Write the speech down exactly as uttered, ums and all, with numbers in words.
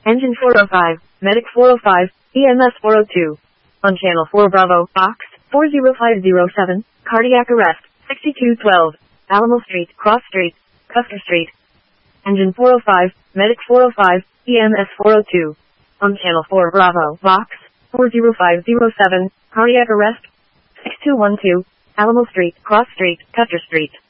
Engine four oh five, Medic four oh five, E M S four oh two. On Channel four Bravo, Box four oh five oh seven, cardiac arrest, sixty-two twelve, Alamo Street, Cross Street, Custer Street. Engine four oh five, Medic four oh five, E M S four oh two. On Channel four Bravo, Box four oh five oh seven, cardiac arrest, six two one two, Alamo Street, Cross Street, Custer Street.